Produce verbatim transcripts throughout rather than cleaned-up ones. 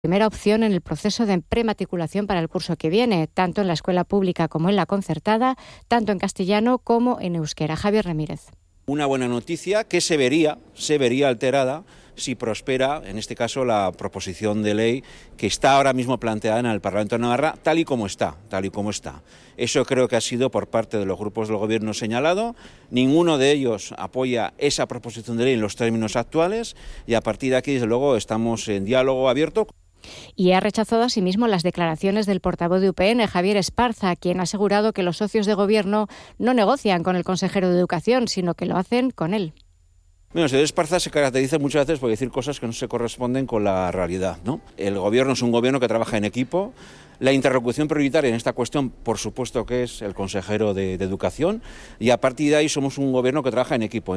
primera opción en el proceso de prematriculación para el curso que viene, tanto en la escuela pública como en la concertada, tanto en castellano como en euskera. Javier Ramírez. Una buena noticia que se vería, se vería alterada si prospera, en este caso, la proposición de ley que está ahora mismo planteada en el Parlamento de Navarra, tal y como está, tal y como está. Eso creo que ha sido por parte de los grupos del Gobierno señalado. Ninguno de ellos apoya esa proposición de ley en los términos actuales y a partir de aquí, desde luego, estamos en diálogo abierto. Y ha rechazado asimismo las declaraciones del portavoz de U P N, Javier Esparza, quien ha asegurado que los socios de gobierno no negocian con el consejero de Educación, sino que lo hacen con él. Bueno, el señor Esparza se caracteriza muchas veces por decir cosas que no se corresponden con la realidad, ¿no? El gobierno es un gobierno que trabaja en equipo. La interlocución prioritaria en esta cuestión, por supuesto, que es el consejero de, de Educación, y a partir de ahí somos un gobierno que trabaja en equipo.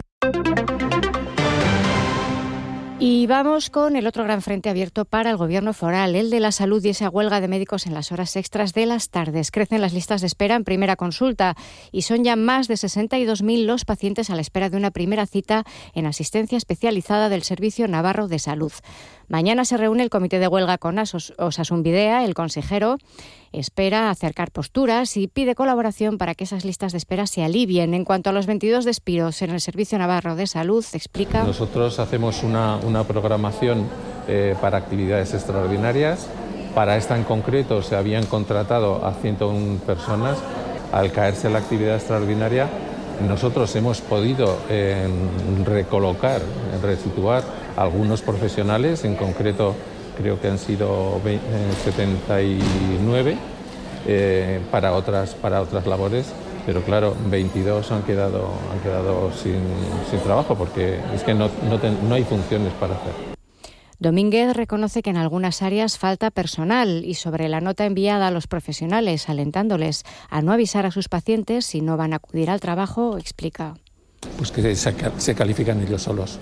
Y vamos con el otro gran frente abierto para el Gobierno foral, el de la salud y esa huelga de médicos en las horas extras de las tardes. Crecen las listas de espera en primera consulta y son ya más de sesenta y dos mil los pacientes a la espera de una primera cita en asistencia especializada del Servicio Navarro de Salud. Mañana se reúne el comité de huelga con Osasun Bidea. El consejero espera acercar posturas y pide colaboración para que esas listas de espera se alivien. En cuanto a los veintidós despidos en el Servicio Navarro de Salud, explica. Nosotros hacemos una, una programación eh, para actividades extraordinarias. Para esta en concreto se habían contratado a ciento una personas. Al caerse la actividad extraordinaria, nosotros hemos podido eh, recolocar, resituar algunos profesionales, en concreto creo que han sido setenta y nueve eh, para otras para otras labores, pero claro, veintidós han quedado han quedado sin, sin trabajo porque es que no, no, ten, no hay funciones para hacer. Domínguez reconoce que en algunas áreas falta personal y sobre la nota enviada a los profesionales alentándoles a no avisar a sus pacientes si no van a acudir al trabajo, explica. Pues que se, se califican ellos solos.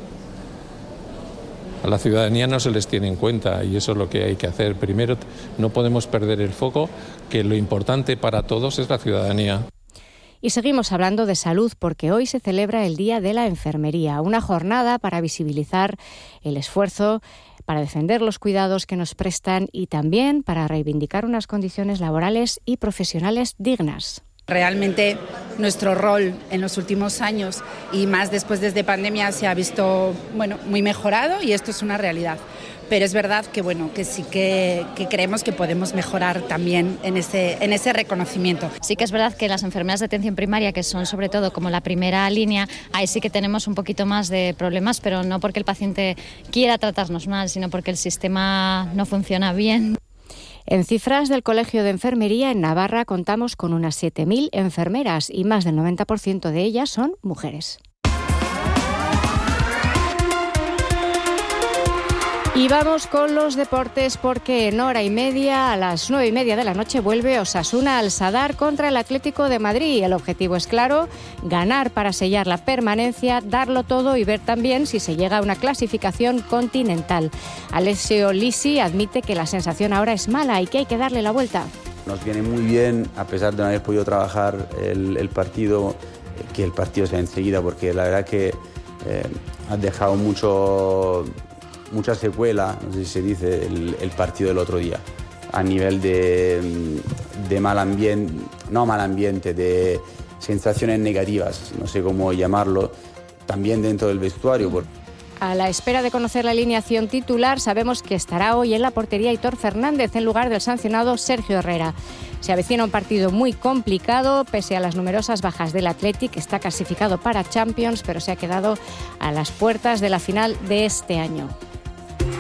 A la ciudadanía no se les tiene en cuenta y eso es lo que hay que hacer. Primero, no podemos perder el foco, que lo importante para todos es la ciudadanía. Y seguimos hablando de salud porque hoy se celebra el Día de la Enfermería, una jornada para visibilizar el esfuerzo, para defender los cuidados que nos prestan y también para reivindicar unas condiciones laborales y profesionales dignas. Realmente nuestro rol en los últimos años y más después desde pandemia se ha visto bueno, muy mejorado y esto es una realidad. Pero es verdad que bueno que sí que, que creemos que podemos mejorar también en ese, en ese reconocimiento. Sí que es verdad que las enfermeras de atención primaria, que son sobre todo como la primera línea, ahí sí que tenemos un poquito más de problemas, pero no porque el paciente quiera tratarnos mal, sino porque el sistema no funciona bien. En cifras del Colegio de Enfermería en Navarra contamos con unas siete mil enfermeras y más del noventa por ciento de ellas son mujeres. Y vamos con los deportes porque en hora y media, a las nueve y media de la noche, vuelve Osasuna al Sadar contra el Atlético de Madrid. El objetivo es claro, ganar para sellar la permanencia, darlo todo y ver también si se llega a una clasificación continental. Alessio Lisi admite que la sensación ahora es mala y que hay que darle la vuelta. Nos viene muy bien, a pesar de no haber podido trabajar el, el partido, que el partido sea enseguida, porque la verdad que eh, ha dejado mucho... mucha secuela, no sé si se dice, el, el partido del otro día, a nivel de, de mal ambiente, no mal ambiente, de sensaciones negativas, no sé cómo llamarlo, también dentro del vestuario. A la espera de conocer la alineación titular, sabemos que estará hoy en la portería Aitor Fernández en lugar del sancionado Sergio Herrera. Se avecina un partido muy complicado, pese a las numerosas bajas del Athletic, está clasificado para Champions, pero se ha quedado a las puertas de la final de este año.